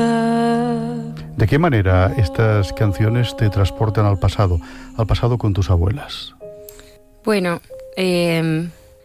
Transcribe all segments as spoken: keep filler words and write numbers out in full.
libertad. ¿De qué manera estas canciones te transportan al pasado, al pasado con tus abuelas? Bueno, eh,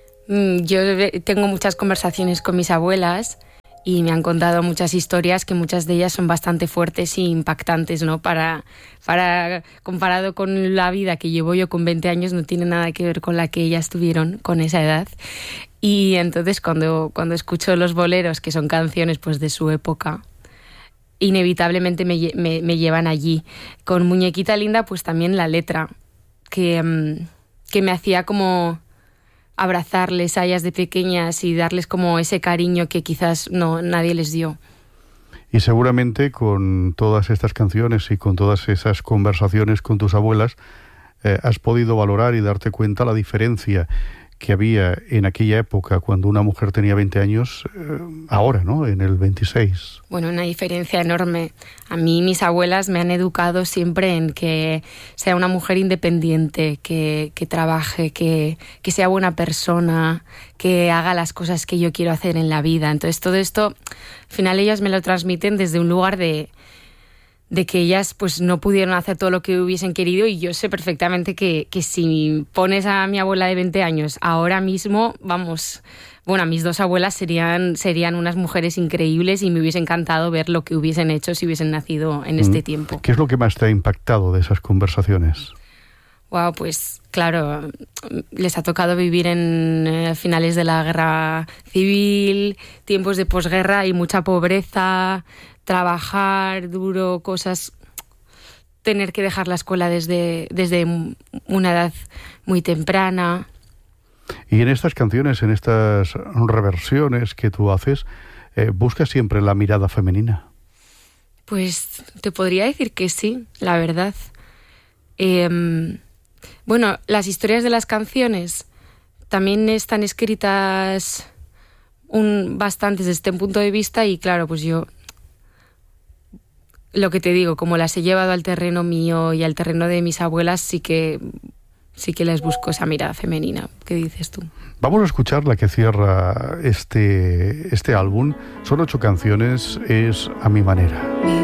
yo tengo muchas conversaciones con mis abuelas y me han contado muchas historias que muchas de ellas son bastante fuertes e impactantes, ¿no? Para, para, comparado con la vida que llevo yo con veinte años, no tiene nada que ver con la que ellas tuvieron con esa edad. Y entonces cuando, cuando escucho los boleros, que son canciones pues de su época, inevitablemente me, me, me llevan allí. Con Muñequita Linda, pues también la letra, que, que me hacía como abrazarles a ellas de pequeñas y darles como ese cariño que quizás no nadie les dio. Y seguramente con todas estas canciones y con todas esas conversaciones con tus abuelas eh, has podido valorar y darte cuenta la diferencia que había en aquella época cuando una mujer tenía veinte años, eh, ahora, ¿no? En el veintiséis. Bueno, una diferencia enorme. A mí mis abuelas me han educado siempre en que sea una mujer independiente, que, que trabaje, que, que sea buena persona, que haga las cosas que yo quiero hacer en la vida. Entonces todo esto, al final ellas me lo transmiten desde un lugar de... de que ellas pues no pudieron hacer todo lo que hubiesen querido, y yo sé perfectamente que, que si pones a mi abuela de veinte años ahora mismo, vamos, bueno, mis dos abuelas serían, serían unas mujeres increíbles y me hubiese encantado ver lo que hubiesen hecho si hubiesen nacido en este mm. tiempo. ¿Qué es lo que más te ha impactado de esas conversaciones? Wow, pues claro, les ha tocado vivir en eh, finales de la guerra civil, tiempos de posguerra y mucha pobreza, trabajar duro, cosas, tener que dejar la escuela desde, desde una edad muy temprana. Y en estas canciones, en estas reversiones que tú haces, eh, ¿buscas siempre la mirada femenina? Pues te podría decir que sí, la verdad. Eh, bueno, las historias de las canciones también están escritas un, bastantes desde este punto de vista, y claro, pues yo... Lo que te digo, como las he llevado al terreno mío y al terreno de mis abuelas, sí que sí que les busco esa mirada femenina. ¿Qué dices tú? Vamos a escuchar la que cierra este, este álbum. Son ocho canciones, es A mi manera. Mi